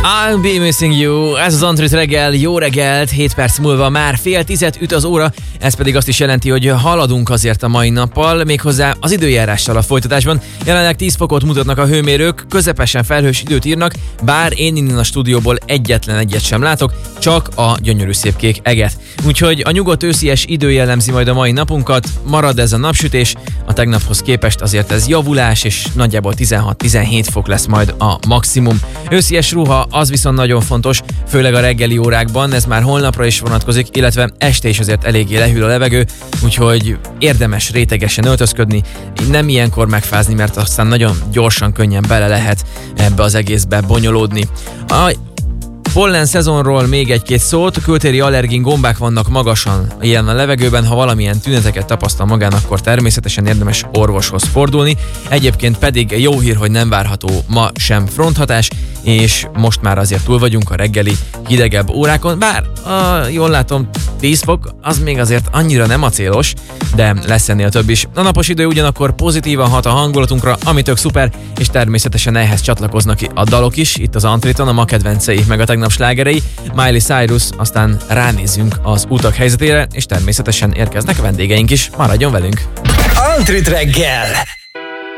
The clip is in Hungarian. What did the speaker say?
I'll be missing you. Ez az Antrit reggel, jó reggelt, 7 perc múlva már 9:30 üt az óra, ez pedig azt is jelenti, hogy haladunk azért a mai nappal, méghozzá az időjárással a folytatásban. Jelenleg 10 fokot mutatnak a hőmérők, közepesen felhős időt írnak, bár én innen a stúdióból egyetlen egyet sem látok, csak a gyönyörű szép kék eget. Úgyhogy a nyugodt őszies idő jellemzi majd a mai napunkat, marad ez a napsütés, a tegnaphoz képest azért ez javulás, és nagyjából 16-17 fok lesz majd a maximum. Őszies ruha, az viszont nagyon fontos, főleg a reggeli órákban, ez már holnapra is vonatkozik, illetve este is azért eléggé lehűl a levegő, úgyhogy érdemes rétegesen öltözködni, nem ilyenkor megfázni, mert aztán nagyon gyorsan, könnyen bele lehet ebbe az egészbe bonyolódni. A pollen szezonról még egy-két szót, kültéri allergén gombák vannak magasan ilyen a levegőben, ha valamilyen tüneteket tapasztal magán, akkor természetesen érdemes orvoshoz fordulni. Egyébként pedig jó hír, hogy nem várható ma sem fronthatás, és most már azért túl vagyunk a reggeli hidegebb órákon, bár jól látom 10 fok, az még azért annyira nem acélos, de lesz ennél több is. A napos idő ugyanakkor pozitívan hat a hangulatunkra, ami tök szuper, és természetesen ehhez csatlakoznak a dalok is, itt az Antriton, a ma kedvencei, meg a tegnap slágerei, Miley Cyrus, aztán ránézzünk az utak helyzetére, és természetesen érkeznek a vendégeink is, maradjon velünk! Antrit reggel!